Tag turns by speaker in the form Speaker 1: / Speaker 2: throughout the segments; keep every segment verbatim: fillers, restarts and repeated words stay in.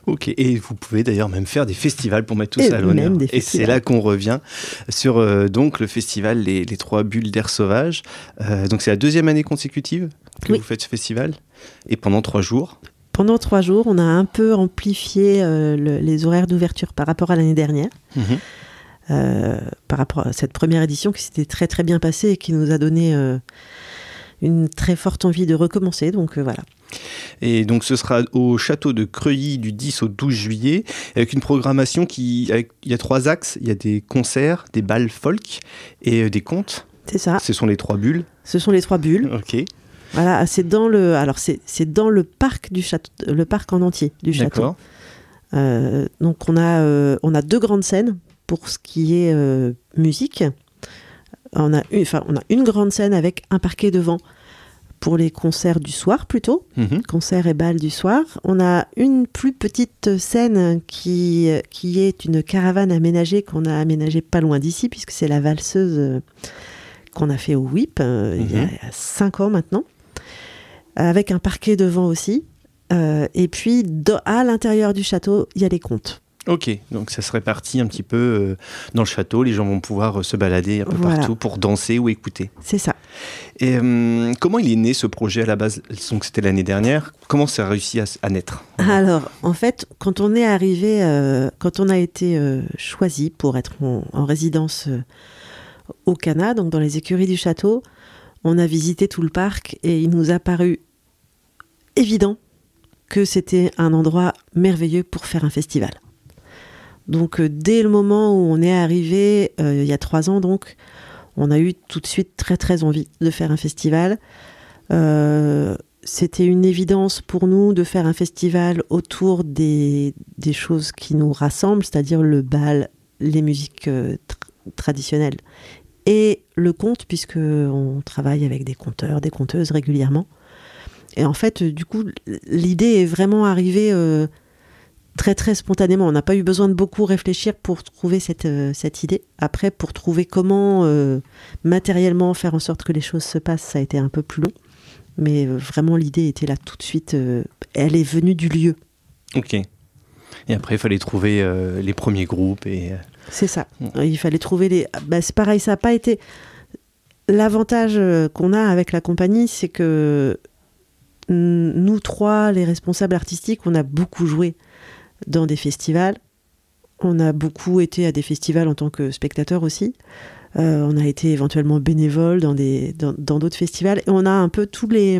Speaker 1: Ok, et vous pouvez d'ailleurs même faire des festivals pour mettre tout
Speaker 2: et
Speaker 1: ça à l'honneur. Et c'est là qu'on revient sur euh, donc, le festival Les, les Trois Bulles d'Air Sauvage. Euh, donc c'est la deuxième année consécutive que
Speaker 2: oui.
Speaker 1: vous faites ce festival, et pendant trois jours.
Speaker 2: Pendant trois jours, on a un peu amplifié euh, le, les horaires d'ouverture par rapport à l'année dernière. Mmh. Euh, par rapport à cette première édition qui s'était très très bien passée et qui nous a donné euh, une très forte envie de recommencer, donc euh, voilà.
Speaker 1: Et donc ce sera au château de Creuilly du dix au douze juillet, avec une programmation qui, avec, il y a trois axes, il y a des concerts, des bals folk et euh, des contes.
Speaker 2: C'est ça.
Speaker 1: Ce sont les trois bulles.
Speaker 2: Ce sont les trois bulles.
Speaker 1: Ok.
Speaker 2: Voilà, c'est dans le, alors c'est, c'est dans le parc du château, le parc en entier du château.
Speaker 1: D'accord.
Speaker 2: Euh, donc on a, euh, on a deux grandes scènes pour ce qui est euh, musique. On a, une, enfin, on a une grande scène avec un parquet devant pour les concerts du soir plutôt, mmh. concerts et bals du soir. On a une plus petite scène qui, qui est une caravane aménagée qu'on a aménagée pas loin d'ici, puisque c'est la valseuse qu'on a fait au W I P euh, mmh. il y a cinq ans maintenant, avec un parquet devant aussi. Euh, et puis dans, à l'intérieur du château, il y a les contes.
Speaker 1: Ok, donc ça se répartit un petit peu euh, dans le château, les gens vont pouvoir euh, se balader un peu
Speaker 2: voilà.
Speaker 1: partout pour danser ou écouter.
Speaker 2: C'est ça.
Speaker 1: Et euh, comment il est né ce projet à la base ? Donc c'était l'année dernière, comment ça a réussi à, à naître ?
Speaker 2: Alors, en fait, quand on est arrivé, euh, quand on a été euh, choisi pour être en, en résidence euh, au Cana, donc dans les écuries du château, on a visité tout le parc et il nous a paru évident que c'était un endroit merveilleux pour faire un festival. Donc euh, dès le moment où on est arrivé, euh, il y a trois ans donc, on a eu tout de suite très très envie de faire un festival. Euh, c'était une évidence pour nous de faire un festival autour des, des choses qui nous rassemblent, c'est-à-dire le bal, les musiques euh, tra- traditionnelles et le conte, puisqu'on travaille avec des conteurs, des conteuses régulièrement. Et en fait, du coup, l'idée est vraiment arrivée... Euh, très très spontanément, on n'a pas eu besoin de beaucoup réfléchir pour trouver cette, euh, cette idée. Après, pour trouver comment euh, matériellement faire en sorte que les choses se passent, ça a été un peu plus long. Mais euh, vraiment, l'idée était là tout de suite. Euh, elle est venue du lieu.
Speaker 1: Ok. Et après, il fallait trouver euh, les premiers groupes. Et...
Speaker 2: C'est ça. Il fallait trouver les... Bah, c'est pareil, ça n'a pas été... L'avantage qu'on a avec la compagnie, c'est que nous trois, les responsables artistiques, on a beaucoup joué dans des festivals. On a beaucoup été à des festivals en tant que spectateur aussi. Euh, on a été éventuellement bénévole dans, des, dans, dans d'autres festivals. Et on a un peu tous les,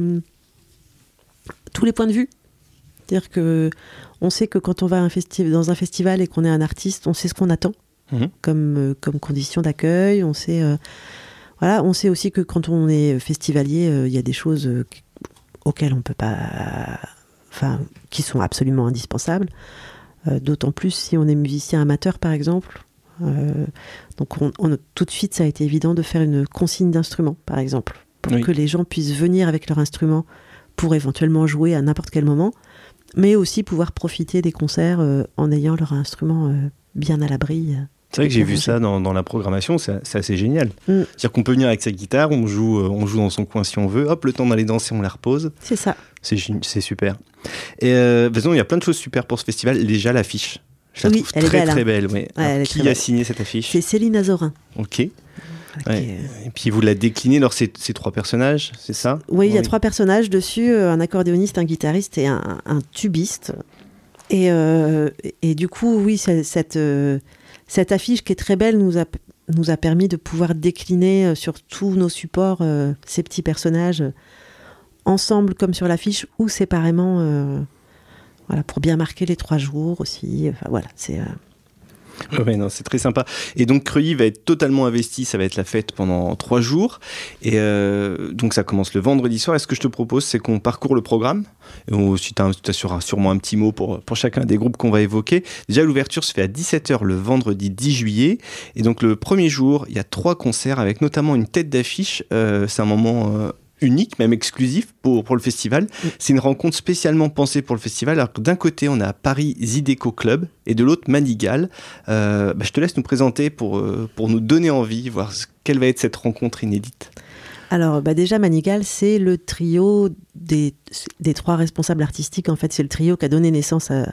Speaker 2: tous les points de vue. C'est-à-dire qu'on sait que quand on va à un festi- dans un festival et qu'on est un artiste, on sait ce qu'on attend mmh. comme, euh, comme condition d'accueil. On sait, euh, voilà, on sait aussi que quand on est festivalier, il euh, y a des choses euh, auxquelles on ne peut pas... Enfin, qui sont absolument indispensables, euh, d'autant plus si on est musicien amateur par exemple. Euh, donc on, on, tout de suite ça a été évident de faire une consigne d'instrument par exemple, pour oui. que les gens puissent venir avec leur instrument pour éventuellement jouer à n'importe quel moment, mais aussi pouvoir profiter des concerts euh, en ayant leur instrument euh, bien à l'abri. Euh,
Speaker 1: c'est vrai que j'ai vu ça dans, dans la programmation, c'est, c'est assez génial. Mm. C'est-à-dire qu'on peut venir avec sa guitare, on joue, on joue dans son coin si on veut, hop, le temps d'aller danser, on la repose.
Speaker 2: C'est ça.
Speaker 1: C'est, c'est super. Et euh, il y a plein de choses super pour ce festival. Déjà, l'affiche. Je la
Speaker 2: oui,
Speaker 1: trouve
Speaker 2: elle
Speaker 1: très,
Speaker 2: est belle,
Speaker 1: très
Speaker 2: hein.
Speaker 1: belle. Ouais.
Speaker 2: Ouais,
Speaker 1: Alors, qui a
Speaker 2: belle.
Speaker 1: signé cette affiche ?
Speaker 2: C'est Céline Azorin.
Speaker 1: Ok. Ouais. Et puis vous la déclinez, alors c'est, c'est trois personnages, c'est ça ?
Speaker 2: Oui, il y a oui. trois personnages dessus, un accordéoniste, un guitariste et un, un tubiste. Et, euh, et du coup, oui, cette, euh, cette affiche qui est très belle nous a, nous a permis de pouvoir décliner sur tous nos supports euh, ces petits personnages euh, ensemble comme sur l'affiche ou séparément, euh, voilà, pour bien marquer les trois jours aussi. Enfin, voilà, c'est... Euh...
Speaker 1: Ouais, non, c'est très sympa. Et donc Creuilly va être totalement investi, ça va être la fête pendant trois jours. Et euh, donc ça commence le vendredi soir. Et ce que je te propose, c'est qu'on parcourt le programme. Et on, si tu as sûrement un petit mot pour, pour chacun des groupes qu'on va évoquer. Déjà, l'ouverture se fait à dix-sept heures le vendredi dix juillet. Et donc le premier jour, il y a trois concerts avec notamment une tête d'affiche. Euh, c'est un moment... Euh, unique, même exclusif pour, pour le festival. Mmh. C'est une rencontre spécialement pensée pour le festival. Alors que d'un côté, on a Paris Zydeco Club et de l'autre, Manigal. Euh, bah, je te laisse nous présenter pour, euh, pour nous donner envie, voir ce, quelle va être cette rencontre inédite.
Speaker 2: Alors bah déjà, Manigal, c'est le trio des, des trois responsables artistiques. En fait, c'est le trio qui a donné naissance à,